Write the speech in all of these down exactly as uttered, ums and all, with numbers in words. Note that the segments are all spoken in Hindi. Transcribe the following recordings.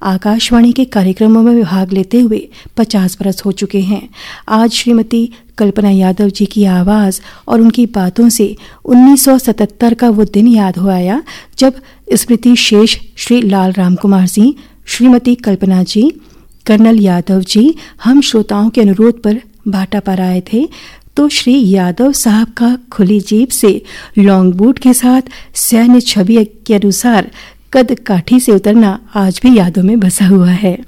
आकाशवाणी के कार्यक्रमों में भाग लेते हुए पचास बरस हो चुके हैं। आज श्रीमती कल्पना यादव जी की आवाज़ और उनकी बातों से उन्नीस सौ सतहत्तर का वो दिन याद हो आया जब स्मृति शेष श्री लाल राम कुमार सिंह, श्रीमती कल्पना जी, कर्नल यादव जी हम श्रोताओं के अनुरोध पर भाटा पर आए थे, तो श्री यादव साहब का खुली जीप से लॉन्ग बूट के साथ सैन्य छवि के अनुसार कद काठी से उतरना आज भी यादों में बसा हुआ है।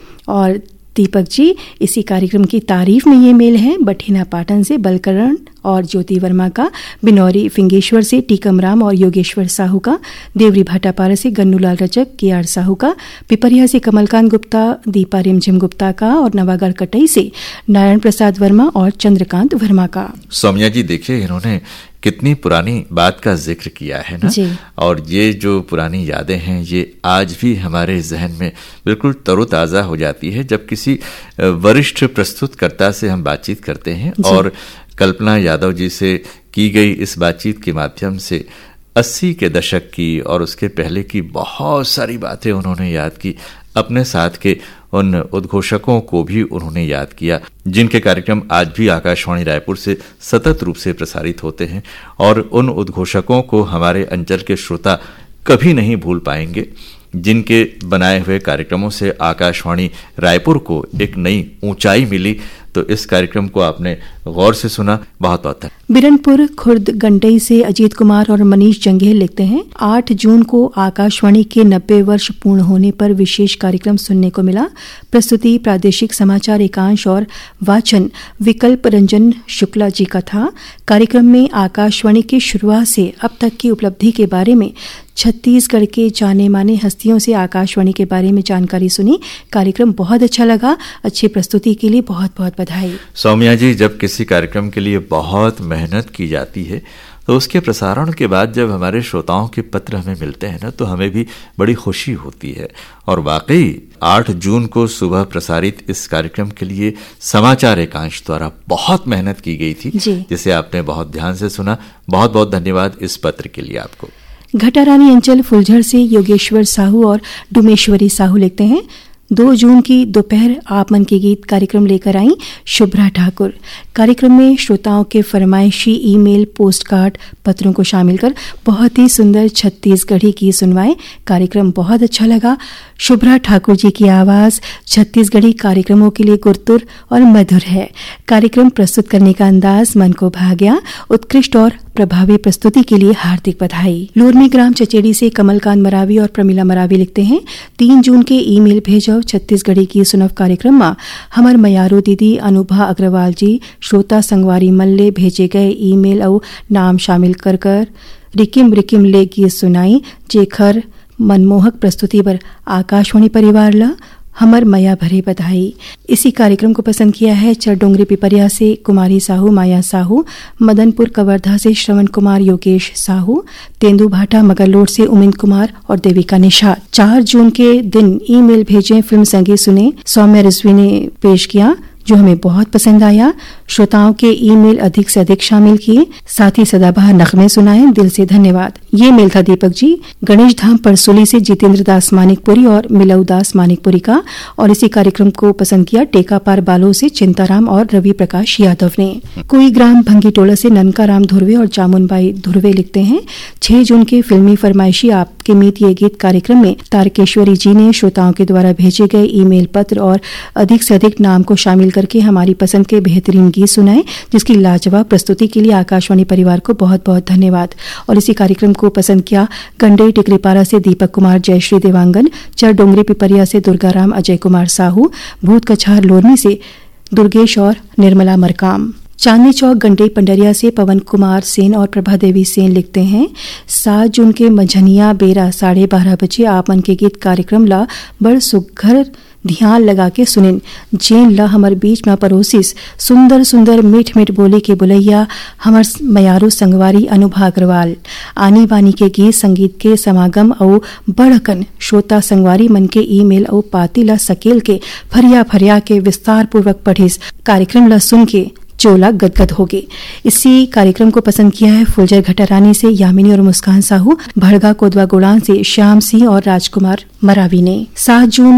और दीपक जी, इसी कार्यक्रम की तारीफ में ये मेल है बठिना पाटन से बलकरण और ज्योति वर्मा का, बिनौरी फिंगेश्वर से टीकम राम और योगेश्वर साहू का, देवरी भाटापारा से गन्नूलाल रजक, के आर साहू का, पिपरिया से कमलकांत गुप्ता, दीपा रिमझिम गुप्ता का और नवागढ़ कटई से नारायण प्रसाद वर्मा और चंद्रकांत वर्मा का। सौम्या जी, देखिए इन्होंने कितनी पुरानी बात का जिक्र किया है ना, और ये जो पुरानी यादें हैं ये आज भी हमारे जहन में बिल्कुल तरोताज़ा हो जाती है जब किसी वरिष्ठ प्रस्तुतकर्ता से हम बातचीत करते हैं। और कल्पना यादव जी से की गई इस बातचीत के माध्यम से अस्सी के दशक की और उसके पहले की बहुत सारी बातें उन्होंने याद की। अपने साथ के उन उद्घोषकों को भी उन्होंने याद किया जिनके कार्यक्रम आज भी आकाशवाणी रायपुर से सतत रूप से प्रसारित होते हैं, और उन उद्घोषकों को हमारे अंचल के श्रोता कभी नहीं भूल पाएंगे जिनके बनाए हुए कार्यक्रमों से आकाशवाणी रायपुर को एक नई ऊंचाई मिली। तो इस कार्यक्रम को आपने गौर से सुना, बहुत बहुत धन्यवाद। बिरनपुर खुर्द गंडई से अजीत कुमार और मनीष जंगेल लिखते हैं, आठ जून को आकाशवाणी के नब्बे वर्ष पूर्ण होने पर विशेष कार्यक्रम सुनने को मिला। प्रस्तुति प्रादेशिक समाचार एकांश और वाचन विकल्प रंजन शुक्ला जी का था। कार्यक्रम में आकाशवाणी की शुरुआत से अब तक की उपलब्धि के बारे में छत्तीसगढ़ के जाने माने हस्तियों से आकाशवाणी के बारे में जानकारी सुनी। कार्यक्रम बहुत अच्छा लगा। अच्छी प्रस्तुति के लिए बहुत बहुत बधाई। सौम्या जी, जब किसी कार्यक्रम के लिए बहुत मेहनत की जाती है तो उसके प्रसारण के बाद जब हमारे श्रोताओं के पत्र हमें मिलते हैं ना, तो हमें भी बड़ी खुशी होती है। और वाकई आठ जून को सुबह प्रसारित इस कार्यक्रम के लिए समाचार एकांश द्वारा बहुत मेहनत की गई थी, जिसे आपने बहुत ध्यान से सुना। बहुत बहुत धन्यवाद इस पत्र के लिए आपको। घटारानी अंचल फुलझर से योगेश्वर साहू और डुमेश्वरी साहू लिखते हैं, दो जून की दोपहर आप मन के गीत कार्यक्रम लेकर आई शुभ्रा ठाकुर। कार्यक्रम में श्रोताओं के फरमाइशी ईमेल, पोस्ट कार्ड, पत्रों को शामिल कर बहुत ही सुंदर छत्तीसगढ़ी गीत सुनवाए। कार्यक्रम बहुत अच्छा लगा। शुभ्रा ठाकुर जी की आवाज़ छत्तीसगढ़ी कार्यक्रमों के लिए गुरतुर और मधुर है। कार्यक्रम प्रस्तुत करने का अंदाज मन को भा गया। उत्कृष्ट और प्रभावी प्रस्तुति के लिए हार्दिक बधाई। लोरमी ग्राम चचेड़ी से कमलकांत मरावी और प्रमिला मरावी लिखते हैं, तीन जून के ईमेल भेजो छत्तीसगढ़ी की सुनव कार्यक्रम में हमार मयारो दीदी अनुभा अग्रवाल जी श्रोता संगवारी मल्ले भेजे गए ईमेल और नाम शामिल कर कर रिकिम रिकिम ले गीत सुनाई, जेखर मनमोहक प्रस्तुति पर आकाशवाणी परिवार ला हमर मया भरे बधाई। इसी कार्यक्रम को पसंद किया है चरडोंगरी पिपरिया से कुमारी साहू, माया साहू, मदनपुर कवर्धा से श्रवण कुमार, योगेश साहू, तेंदु भाटा मगरलोड से उमिंद कुमार और देविका निषाद। चार जून के दिन ईमेल भेजे, फिल्म संगीत सुने, सौम्या रिजवी ने पेश किया जो हमें बहुत पसंद आया। श्रोताओं के ईमेल अधिक से अधिक शामिल किए, साथ ही सदाबहार नगमे सुनाए, दिल से धन्यवाद। ये मेल था दीपक जी गणेश धाम परसोली से जितेंद्र दास मानिकपुरी और मिलऊ दास मानिकपुरी का। और इसी कार्यक्रम को पसंद किया टेकापार बालो से चिंताराम और रवि प्रकाश यादव ने। कोई ग्राम भंगीटोला से ननका राम धुर्वे और जामुनबाई धुर्वे लिखते हैं, छह जून के फिल्मी फरमाइशी आपके मीत ये गीत कार्यक्रम में तारकेश्वरी जी ने श्रोताओं के द्वारा भेजे गए ईमेल, पत्र और अधिक से अधिक नाम को शामिल करके हमारी पसंद के बेहतरीन गीत सुनाए, जिसकी लाजवाब प्रस्तुति के लिए आकाशवाणी परिवार को बहुत बहुत धन्यवाद। और इसी कार्यक्रम को पसंद किया गंडई टिकरीपारा से दीपक कुमार, जयश्री देवांगन, चरडोंगरी पिपरिया से दुर्गाराम, अजय कुमार साहू, भूत कछार लोरमी से दुर्गेश और निर्मला मरकाम। चांदनी चौक गंडई पंडरिया से पवन कुमार सेन और प्रभा देवी सेन लिखते हैं, सात जून के मझनिया बेरा साढ़े बारह बजे आप मन के गीत कार्यक्रम ला बड़ सुघर ध्यान लगा के सुनिन, जेन ला हमर बीच में परोसिस सुंदर सुंदर मीठ मीठ बोले के बुलैया हमर मयारो संगवारी अनुभा अग्रवाल। आनी बानी के गीत संगीत के समागम और बड़कन श्रोता संगवारी मन के ईमेल और पाती ला सकेल के फरिया फरिया के विस्तार पूर्वक पढ़िस। कार्यक्रम ला सुन के चोला गदगद हो गए। इसी कार्यक्रम को पसंद किया है फुलझर घटारानी से यामिनी और मुस्कान साहू, भड़गा कोदवा गोड़ान से श्याम सिंह और राजकुमार मरावी ने। सात जून